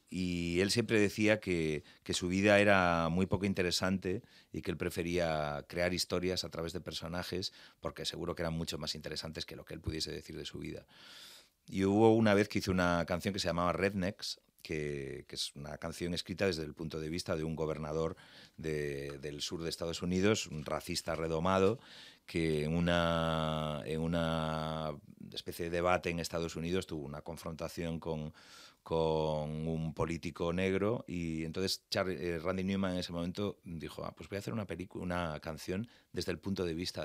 y él siempre decía que su vida era muy poco interesante y que él prefería crear historias a través de personajes porque seguro que eran mucho más interesantes que lo que él pudiese decir de su vida. Y hubo una vez que hice una canción que se llamaba Rednecks, que es una canción escrita desde el punto de vista de un gobernador del sur de Estados Unidos, un racista redomado, que en una especie de debate en Estados Unidos tuvo una confrontación con un político negro y entonces Randy Newman en ese momento dijo, pues voy a hacer una canción desde el punto de vista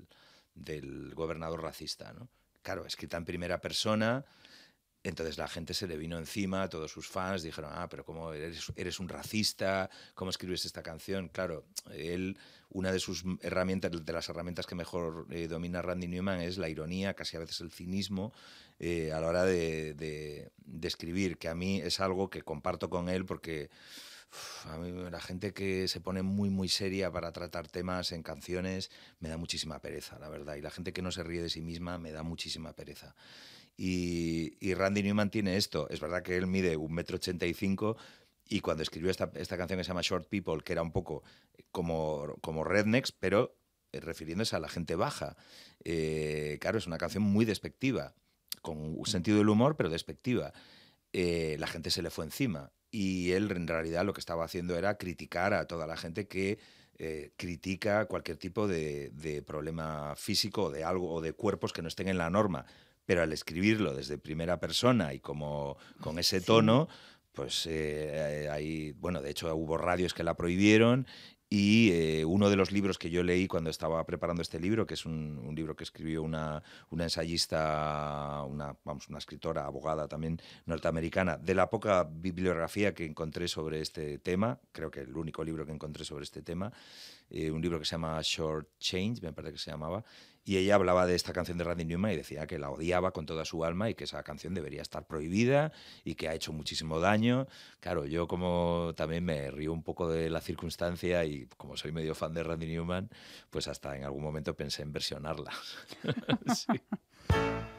del gobernador racista, ¿no? Claro, escrita en primera persona, entonces la gente se le vino encima, todos sus fans dijeron, pero ¿cómo eres un racista? ¿Cómo escribes esta canción? Claro, él, una de sus herramientas, de las herramientas que mejor domina Randy Newman es la ironía, casi a veces el cinismo, a la hora de escribir, que a mí es algo que comparto con él porque a mí la gente que se pone muy, muy seria para tratar temas en canciones me da muchísima pereza, la verdad. Y la gente que no se ríe de sí misma me da muchísima pereza. Y Randy Newman tiene esto. Es verdad que él mide 1,85 m y cuando escribió esta canción que se llama Short People, que era un poco como Rednecks, pero refiriéndose a la gente baja. Claro, es una canción muy despectiva, con un sentido del humor, pero despectiva. La gente se le fue encima. Y él en realidad lo que estaba haciendo era criticar a toda la gente que critica cualquier tipo de problema físico o de algo o de cuerpos que no estén en la norma. Pero al escribirlo desde primera persona y como con ese Sí. tono, pues bueno, de hecho hubo radios que la prohibieron y uno de los libros que yo leí cuando estaba preparando este libro, que es un libro que escribió una ensayista, vamos, una escritora, abogada también norteamericana, de la poca bibliografía que encontré sobre este tema, creo que el único libro que encontré sobre este tema, un libro que se llama Short Change, me parece que se llamaba, y ella hablaba de esta canción de Randy Newman y decía que la odiaba con toda su alma y que esa canción debería estar prohibida y que ha hecho muchísimo daño. Claro, yo como también me río un poco de la circunstancia y como soy medio fan de Randy Newman, pues hasta en algún momento pensé en versionarla. Sí.